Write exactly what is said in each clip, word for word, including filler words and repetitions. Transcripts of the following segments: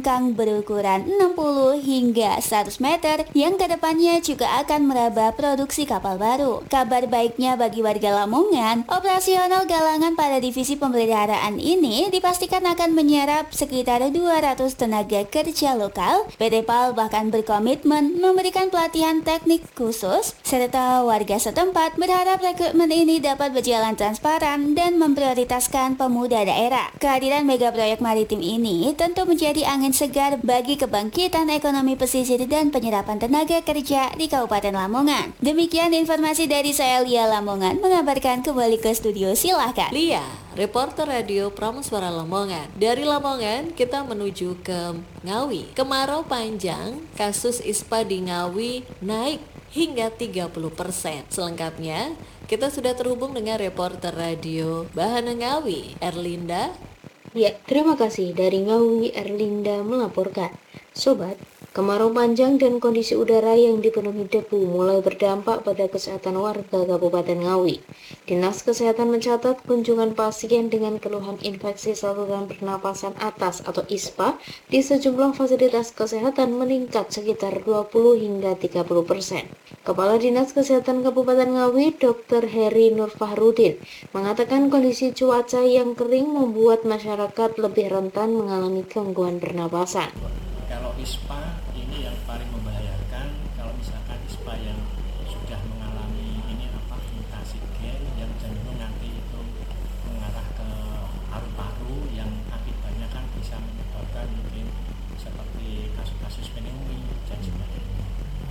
cangkang berukuran enam puluh hingga seratus meter yang kedepannya juga akan meraba produksi kapal baru. Kabar baiknya bagi warga Lamongan, operasional galangan pada divisi pemeliharaan ini dipastikan akan menyerap sekitar dua ratus tenaga kerja lokal. P T P A L bahkan berkomitmen memberikan pelatihan teknik khusus, serta warga setempat berharap rekrutmen ini dapat berjalan transparan dan memprioritaskan pemuda daerah. Kehadiran mega proyek maritim ini tentu menjadi angin segar bagi kebangkitan ekonomi pesisir dan penyerapan tenaga kerja di Kabupaten Lamongan. Demikian informasi dari saya, Lia Lamongan, mengabarkan kembali ke studio, silahkan. Lia, reporter radio Prameswara Lamongan. Dari Lamongan kita menuju ke Ngawi. Kemarau panjang, kasus ispa di Ngawi naik hingga tiga puluh persen. Selengkapnya kita sudah terhubung dengan reporter radio Bahana Ngawi, Erlinda. Ya, terima kasih. Dari Ngawi, Erlinda melaporkan. Sobat, kemarau panjang dan kondisi udara yang dipenuhi debu mulai berdampak pada kesehatan warga Kabupaten Ngawi. Dinas Kesehatan mencatat kunjungan pasien dengan keluhan infeksi saluran pernapasan atas atau ISPA di sejumlah fasilitas kesehatan meningkat sekitar dua puluh hingga tiga puluh persen. Kepala Dinas Kesehatan Kabupaten Ngawi, Dokter Heri Nur Fahrudin, mengatakan kondisi cuaca yang kering membuat masyarakat lebih rentan mengalami gangguan pernapasan. Kalau ISPA ini yang paling membahayakan, kalau misalkan ISPA yang sudah mengalami ini apa mutasi gen yang cenderung nanti itu mengarah ke paru-paru yang akibatnya kan bisa menyebabkan mungkin seperti kasus-kasus pneumonia dan sebagainya.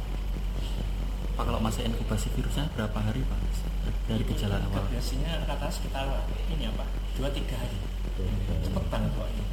Pak, kalau masa inkubasi virusnya berapa hari Pak dari gejala awal? Biasanya kata sekitar ini apa dua tiga hari, cepet banget kok ini.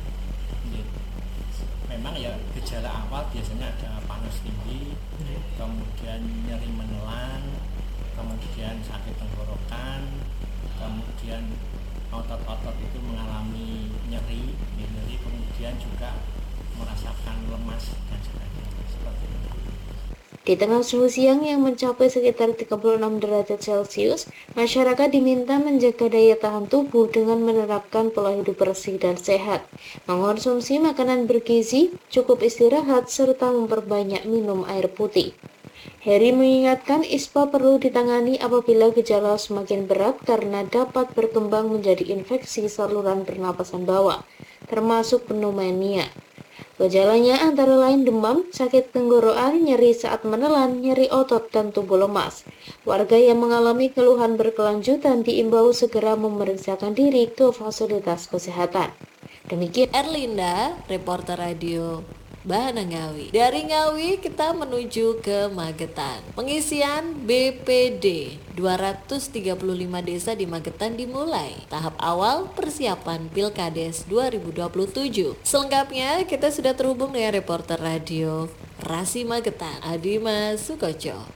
Memang ya gejala awal biasanya ada panas tinggi, kemudian nyeri menelan, kemudian sakit tenggorokan, kemudian otot-otot itu mengalami nyeri, nyeri kemudian juga merasakan lemas dan sebagainya seperti itu. Di tengah suhu siang yang mencapai sekitar tiga puluh enam derajat Celcius, masyarakat diminta menjaga daya tahan tubuh dengan menerapkan pola hidup bersih dan sehat, mengonsumsi makanan bergizi, cukup istirahat, serta memperbanyak minum air putih. Heri mengingatkan ISPA perlu ditangani apabila gejala semakin berat karena dapat berkembang menjadi infeksi saluran pernapasan bawah, termasuk pneumonia. Gejalanya antara lain demam, sakit tenggorokan, nyeri saat menelan, nyeri otot, dan tubuh lemas. Warga yang mengalami keluhan berkelanjutan diimbau segera memeriksakan diri ke fasilitas kesehatan. Demikian Erlinda, reporter radio Bahana Ngawi. Dari Ngawi kita menuju ke Magetan. Pengisian B P D dua ratus tiga puluh lima desa di Magetan dimulai. Tahap awal persiapan Pilkades dua ribu dua puluh tujuh. Selengkapnya kita sudah terhubung dengan reporter radio Rasi Magetan, Adima Sukoco.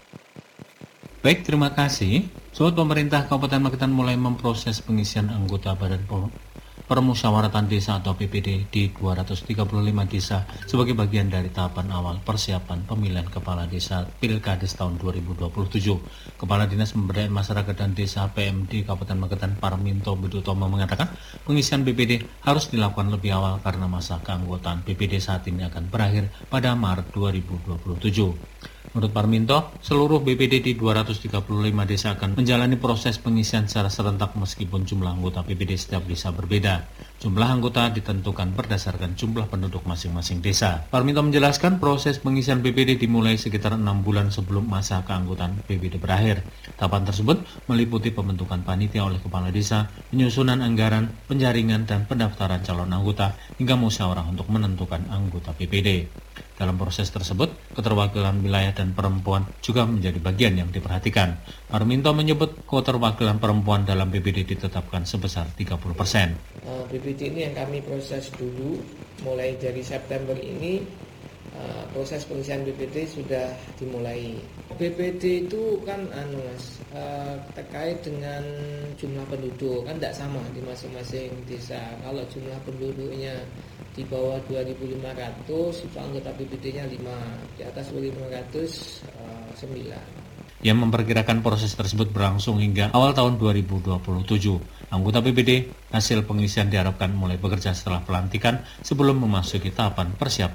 Baik, terima kasih. Sobat, pemerintah Kabupaten Magetan mulai memproses pengisian anggota Badan Permusyawaratan Desa atau P P D di dua ratus tiga puluh lima desa sebagai bagian dari tahapan awal persiapan pemilihan Kepala Desa Pilkades tahun dua ribu dua puluh tujuh. Kepala Dinas Pemberdayaan Masyarakat dan Desa P M D Kabupaten Magetan Parminto Budutomo mengatakan pengisian P P D harus dilakukan lebih awal karena masa keanggotaan P P D saat ini akan berakhir pada Maret dua ribu dua puluh tujuh. Menurut Parminto, seluruh B P D di dua ratus tiga puluh lima desa akan menjalani proses pengisian secara serentak meskipun jumlah anggota P P D setiap desa berbeda. Jumlah anggota ditentukan berdasarkan jumlah penduduk masing-masing desa. Parminto menjelaskan proses pengisian B P D dimulai sekitar enam bulan sebelum masa keanggotaan B P D berakhir. Tahapan tersebut meliputi pembentukan panitia oleh kepala desa, penyusunan anggaran, penjaringan dan pendaftaran calon anggota hingga musyawarah untuk menentukan anggota P P D. Dalam proses tersebut, keterwakilan wilayah dan perempuan juga menjadi bagian yang diperhatikan. Parminto menyebut keterwakilan perempuan dalam B P D ditetapkan sebesar tiga puluh persen. Uh, B P D ini yang kami proses dulu, mulai dari September ini uh, proses pengisian B P D sudah dimulai. B P D itu kan anu mas, uh, terkait dengan jumlah penduduk kan tidak sama di masing-masing desa. Kalau jumlah penduduknya di bawah dua ribu lima ratus itu anggota B P D-nya lima, di atas dua ribu lima ratus uh, sembilan. Yang memperkirakan proses tersebut berlangsung hingga awal tahun dua ribu dua puluh tujuh. Anggota B P D hasil pengisian diharapkan mulai bekerja setelah pelantikan sebelum memasuki tahapan persiapan